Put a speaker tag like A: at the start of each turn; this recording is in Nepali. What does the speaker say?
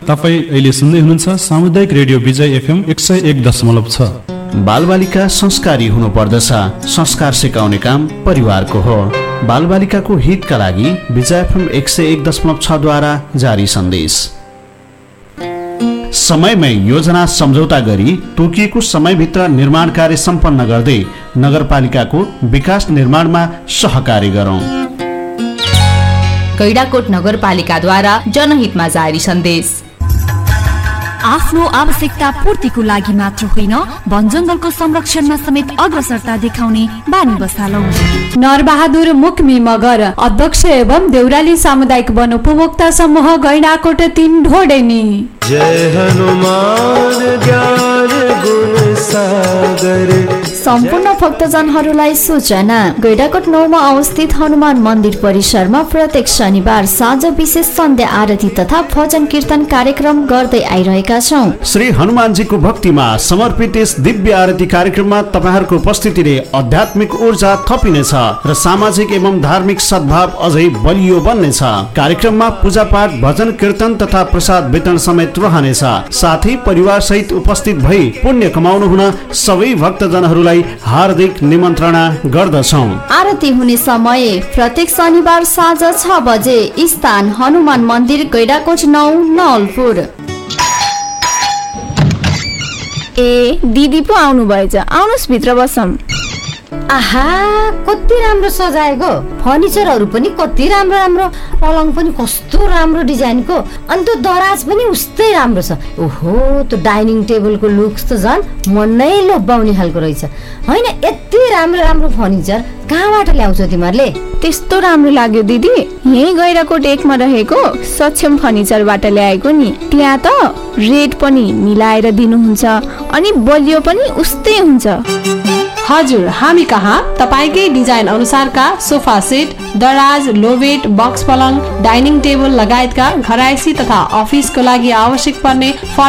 A: तपाईँ अहिले सुन्दै हुनुहुन्छ सामुदायिक रेडियो विजय FM 101.6।
B: बालबालिका संस्कारी हुनुपर्दछ। संस्कार सिकाउने काम परिवारको हो। बालबालिकाको हितका लागि विजय FM 101.6 द्वारा जारी सन्देश। समयमै योजना सम्झौता गरी तोकिएको समयभित्र निर्माण कार्य सम्पन्न गर्दै नगरपालिकाको विकास निर्माणमा सहकार्य गरौँ।
C: गैंडाकोट नगरपालिकाद्वारा जनहितमा जारी सन्देश।
D: आफ्नो आवश्यकता पूर्तिको लागि मात्र होइन, वन जंगलको संरक्षणमा समेत अग्रसरता देखाउने बानी बसालौं।
E: नरबहादुर मुक्मी मगर, अध्यक्ष एवं देउराली सामुदायिक वन उपभोक्ता समूह गैंडाकोट 3 ढोडेनी।
F: जय हनुमान ज्ञान गुण सागर।
G: सम्पूर्ण भक्तजनहरूलाई सूचना, गैंडाकोट 9 मा अवस्थित हनुमान मन्दिर परिसरमा प्रत्येक शनिबार साँझ विशेष सन्ध्या आरती तथा भजन कीर्तन कार्यक्रम गर्दै आइरहेका छौं।
B: श्री हनुमानजीको भक्तिमा समर्पित यस दिव्य आरती कार्यक्रममा तपाईहरूको उपस्थितिले आध्यात्मिक ऊर्जा थपिनेछ र सामाजिक एवं धार्मिक सद्भाव अझै बलियो बन्नेछ। कार्यक्रममा पूजापाठ, भजन कीर्तन तथा प्रसाद वितरण समेत रहनेछ। साथै परिवार सहित उपस्थित भई पुण्य कमाउनु हुन सबै भक्तजनहरूलाई हार्दिक निमन्त्रणा गर्दछौं।
G: आरती हुने समय प्रत्येक शनिबार साँझ 6 बजे। स्थान हनुमान मन्दिर, गैंडाकोट 9 नवलपुर।
H: ए दिदी पो आउनु भएछ, आउनुस् भित्र बसौं।
I: आहा, कति राम्रो सजाएको, फर्निचरहरू पनि कति राम्रो राम्रो, पलङ पनि कस्तो राम्रो डिजाइनको, अनि त्यो दराज पनि उस्तै राम्रो छ। ओहो, त्यो डाइनिङ टेबलको लुक्स त झन् मन नै लोभ्याउने खालको रहेछ। होइन, यति राम्रो राम्रो फर्निचर कहाँबाट ल्याउँछौ तिमीहरूले?
H: त्यस्तो राम्रो लाग्यो दिदी, यही गैंडाकोट 1 मा रहेको सक्षम फर्निचरबाट ल्याएको नि। त्यहाँ त रेट पनि मिलाएर दिनुहुन्छ अनि बलियो पनि उस्तै हुन्छ।
E: हजुर, हामी कहाँ तपाईकै डिजाइन अनुसारका सोफा सेट, दराज, लोबेट, बक्स पलङ, डाइनिङ टेबल लगायतका घरायसी तथा अफिसको लागि आवश्यक पर्ने